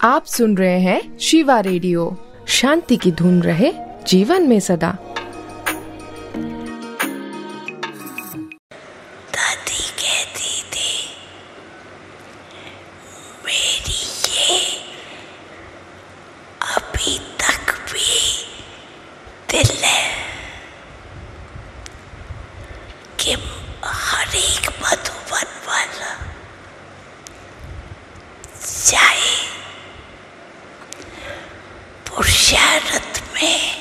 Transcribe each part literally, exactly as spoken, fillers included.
आप सुन रहे हैं शिवा रेडियो। शांति की धुन रहे जीवन में सदा। दादी कहती थी, मेरी ये अभी तक भी दिल है कि हर एक मधुबन वाला चाहे पुरुषार्थ में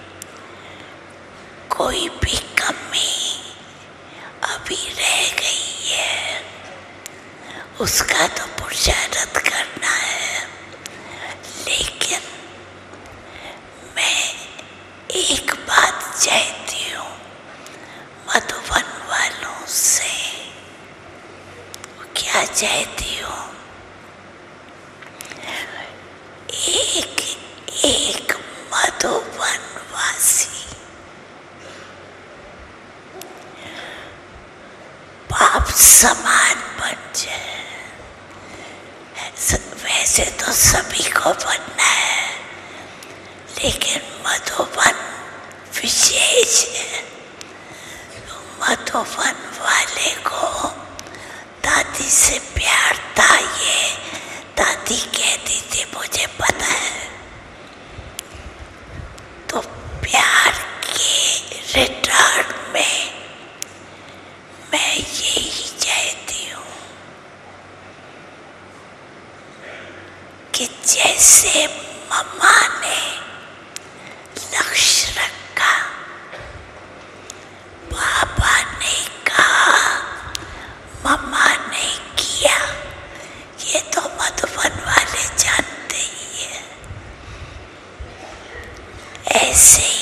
कोई भी कमी अभी रह गई है, उसका तो पुरुषार्थ करना है। लेकिन मैं एक बात चाहती हूँ मधुबन वालों से। क्या चाहती हूँ? एक एक मधुबन वासी बाप समान बन जाए। वैसे तो सभी को बनना है, लेकिन मधुबन विशेष है। मधुबन वाले को दादी से प्यार था, ये दादी कहती थी, मुझे पता है। तो प्यार के रिटर्न में मैं यही चाहती हूँ कि जैसे मम्मा ने लक्ष्य रखा, पापा ने कहा, मम्मा ने किया, ये तो मधुबन वाले जानते ही है। ऐसे ही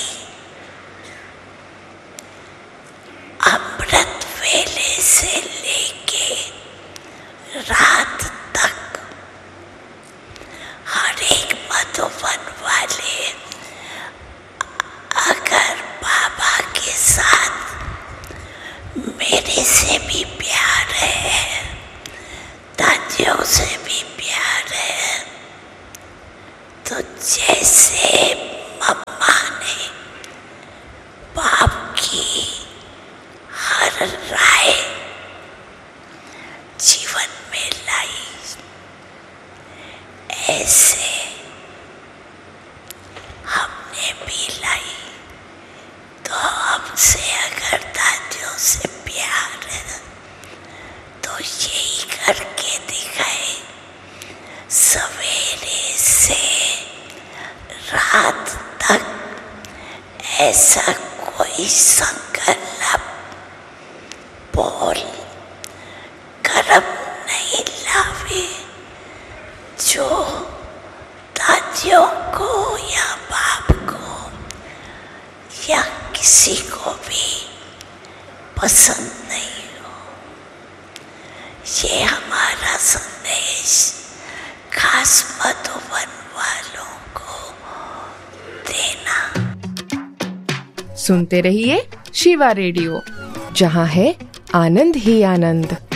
अमृत वेले से लेके रात तक हर एक मधुबन वाले अगर बाबा के साथ मेरे से भी प्यार है, दादियों से भी प्यार है, तो जैसे मम्मा ने बाप की हर राय जीवन में लाई, ऐसे हमने भी लाई। तो हमसे अगर दादियों से प्यार है तो यही करके दिखाए। सवेरे से रात तक ऐसा कोई संकल्प बोल कर्म नहीं लावे जो दादियों को या बाप को या किसी को भी पसंद नहीं हो। ये हमारा संदेश खास मधुबन वालों को देना। सुनते रहिए शिवा रेडियो, जहाँ है आनंद ही आनंद।